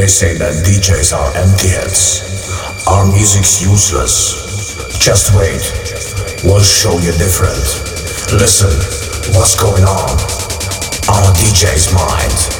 They say that DJs are empty heads. Our music's useless. Just wait, we'll show you different. Listen, what's going on a DJ's mind?